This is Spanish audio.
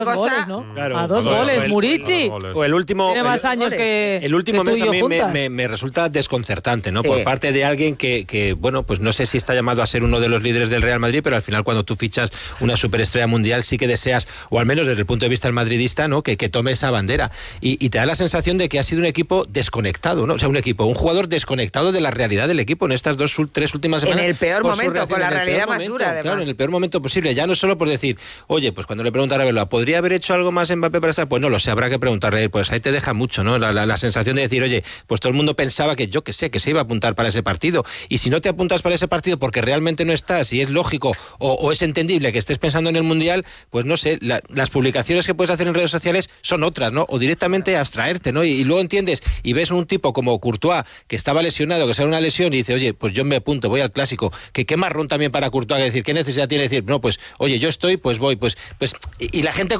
goles, ¿no? Claro, a dos goles, Murici. O el último. Tiene más años que el último que tú mes y a yo mí juntas. me resulta desconcertante, ¿no? Sí. Por parte de alguien que, bueno, pues no sé si está llamado a ser uno de los líderes del Real Madrid, pero al final cuando tú fichas una superestrella mundial sí que deseas, o al menos desde el punto de vista del madridista, ¿no? Que tome esa bandera. Y te da la sensación de que ha sido un equipo desconectado, ¿no? O sea, un jugador desconectado de la realidad del equipo en estas 3 últimas semanas. En el peor por su momento, reacción, con la en el realidad peor más momento, dura, además. Claro, en el peor momento posible. Ya no solo por decir, oye, pues cuando le preguntan a Velo, ¿podría haber hecho algo más Mbappé para estar? Pues no lo sé, habrá que preguntarle. Pues ahí te deja mucho, ¿no? La sensación de decir, oye, pues todo el mundo pensaba que yo que sé, que se iba a apuntar para ese partido. Y si no te apuntas para ese partido porque realmente no estás y es lógico o es entendible que estés pensando en el Mundial, pues no sé, las publicaciones que puedes hacer en redes sociales son otras, ¿no? O directamente abstraerte, ¿no? Y luego entiendes y ves un tipo como Courtois que estaba lesionado, que sale una lesión y dice, oye, pues yo me apunto, voy al Clásico. Que qué marrón también para Courtois que decir, ¿qué necesidad tiene de decir? No, pues, oye, yo estoy, pues voy, pues y la gente